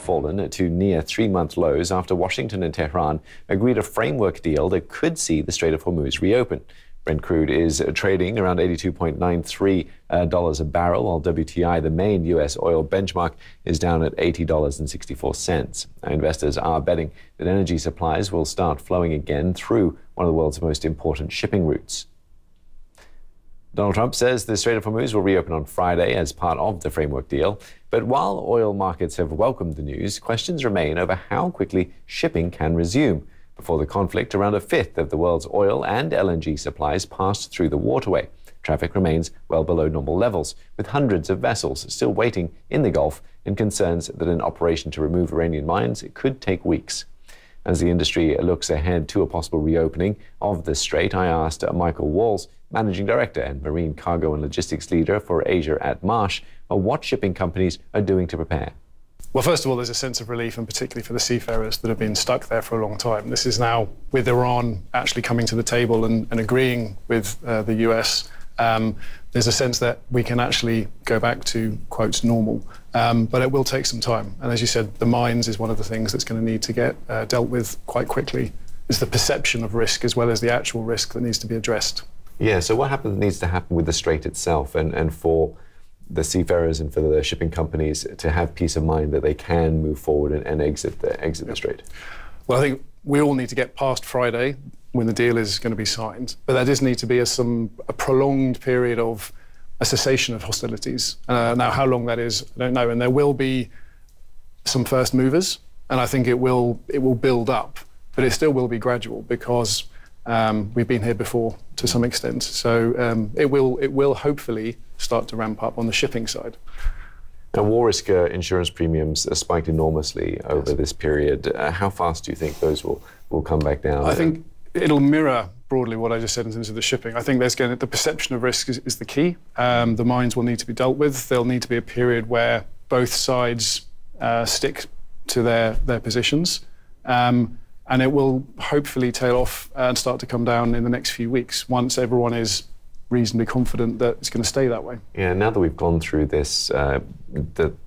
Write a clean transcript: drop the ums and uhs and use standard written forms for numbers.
fallen to near 3-month lows after Washington and Tehran agreed a framework deal that could see the Strait of Hormuz reopen. Brent crude is trading around $82.93 a barrel, while WTI, the main U.S. oil benchmark, is down at $80.64. Now, investors are betting that energy supplies will start flowing again through one of the world's most important shipping routes. Donald Trump says the Strait of Hormuz will reopen on Friday as part of the framework deal. But while oil markets have welcomed the news, questions remain over how quickly shipping can resume. Before the conflict, around a fifth of the world's oil and LNG supplies passed through the waterway. Traffic remains well below normal levels, with hundreds of vessels still waiting in the Gulf and concerns that an operation to remove Iranian mines could take weeks. As the industry looks ahead to a possible reopening of the strait, I asked Michael Walls, Managing Director and Marine Cargo and Logistics Leader for Asia at Marsh, what shipping companies are doing to prepare. Well, first of all, there's a sense of relief, and particularly for the seafarers that have been stuck there for a long time. This is now with Iran actually coming to the table and agreeing with the US. There's a sense that we can actually go back to, quote, normal. But it will take some time. And as you said, the mines is one of the things that's going to need to get dealt with quite quickly. It's the perception of risk as well as the actual risk that needs to be addressed. Yeah, so what needs to happen with the strait itself and for the seafarers and for the shipping companies to have peace of mind that they can move forward and exit the strait? Well, I think we all need to get past Friday when the deal is going to be signed, but there does need to be a prolonged period of a cessation of hostilities. Now, how long that is, I don't know, and there will be some first movers, and I think it will build up, but it still will be gradual because we've been here before to some extent. So it will hopefully start to ramp up on the shipping side. Now, war risk insurance premiums spiked enormously over this period. How fast do you think those will come back down? I think it'll mirror broadly what I just said in terms of the shipping. I think the perception of risk is the key. The mines will need to be dealt with. There'll need to be a period where both sides stick to their positions. And it will hopefully tail off and start to come down in the next few weeks once everyone is reasonably confident that it's going to stay that way. Yeah, now that we've gone through this, the